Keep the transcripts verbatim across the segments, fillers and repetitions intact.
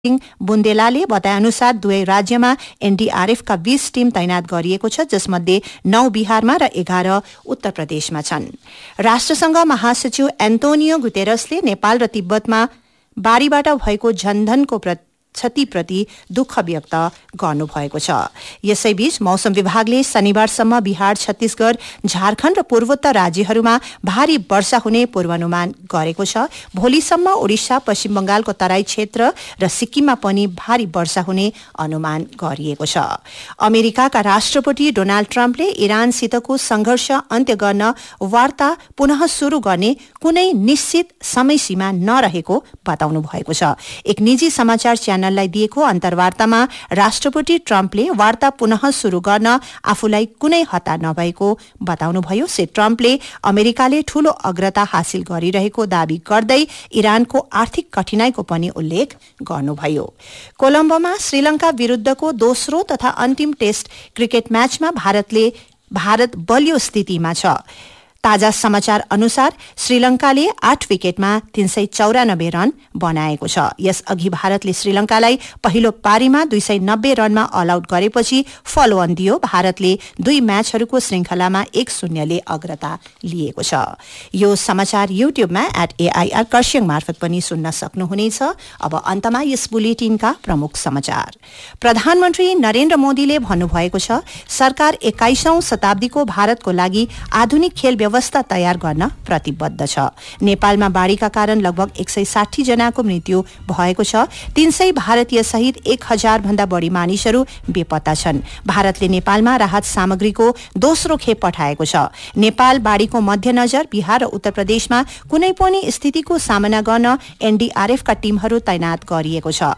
बुन्देलाले बताएअनुसार दुवै राज्यमा एनडीआरएफका बीस टिम तैनात गरिएको छ, जसमध्ये नौ बिहारमा र एघार उत्तर प्रदेशमा छन्। राष्ट्रसंघ महासचिव एन्टोनियो गुतेरसले नेपाल र तिब्बतमा बाढीबाट भएको जनधनको क्षतिप्रति दुःख व्यक्त गर्नुभएको छ। यसैबीच मौसम विभागले शनिबारसम्म बिहार, छत्तीसगढ़, झारखण्ड र पूर्वोत्तर राज्यहरूमा भारी वर्षा हुने पूर्वानुमान गरेको छ। भोलिसम्म ओडिशा, पश्चिम बंगालको तराई क्षेत्र र सिक्किममा पनि भारी वर्षा हुने अनुमान गरिएको छ। अमेरिकाका राष्ट्रपति डोनाल्ड ट्रम्पले इरानसितको संघर्ष अन्त्य गर्न वार्ता पुनः शुरू गर्ने कुनै निश्चित समयसीमा नरहेको बताउनु भएको छ। एक निजी समाचार च्यानललाई दिएको अन्तर्वार्तामा राष्ट्रपति ट्रम्पले वार्ता पुनः शुरू गर्न आफूलाई कुनै हतार नभएको बताउनुभयो। श्री ट्रम्पले अमेरिकाले ठूलो अग्रता हासिल गरिरहेको दावी गर्दै इरानको आर्थिक कठिनाईको पनि उल्लेख गर्नुभयो। कोलम्बोमा श्रीलंका विरूद्धको दोस्रो तथा अन्तिम टेस्ट क्रिकेट म्याचमा भारतले भारत बलियो स्थितिमा छ। ताजा समाचार अनुसार श्रीलंकाले आठ विकेटमा तीन सय चौरानब्बे रन बनाएको छ। यसअघि भारतले श्रीलंकालाई पहिलो पारीमा दुई सय नब्बे रनमा अल आउट गरेपछि फलो अन दियो। भारतले दुई म्याचहरूको श्रृंखलामा एक शून्यले अग्रता लिएको छ। यो समाचार युट्युबमा एट एआईआर कर्सियङ मार्फत पनि सुन्न सक्नुहुनेछ। अब अन्तमा यस बुलेटिनका प्रमुख समाचार। प्रधानमन्त्री नरेन्द्र मोदीले भन्नुभएको छ, सरकार एक्काइसौं शताब्दीको भारतको लागि आधुनिक खेल व्यवस्था तयार गर्न प्रतिबद्ध छ। नेपालमा बाढ़ीका कारण लगभग एक सय साठी जनाको मृत्यु भएको छ। तीन सय भारतीय सहित एक हजार भन्दा बढ़ी मानिसहरू बेपत्ता छन्। भारतले नेपालमा राहत सामग्रीको दोस्रो खेप पठाएको छ। नेपाल बाढ़ीको मध्यनजर बिहार र उत्तर प्रदेशमा कुनै पनि स्थितिको सामना गर्न एनडीआरएफका टीमहरू तैनात गरिएको छ।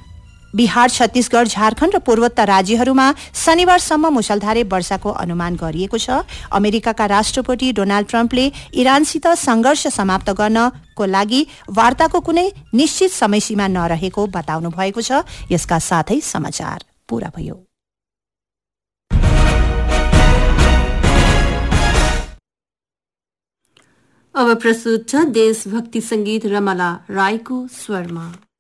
बिहार, छत्तीसगढ़, झारखण्ड र पूर्वोत्तर राज्यहरूमा शनिबारसम्म मुसलधारे वर्षाको अनुमान गरिएको छ। अमेरिकाका राष्ट्रपति डोनाल्ड ट्रम्पले इरानसित संघर्ष समाप्त गर्नको लागि वार्ताको कुनै निश्चित समयसीमा नरहेको बताउनु भएको छ। यसका साथै समाचार पूरा भयो। अब प्रस्तुत छ देशभक्ति संगीत रमला राईको स्वरमा।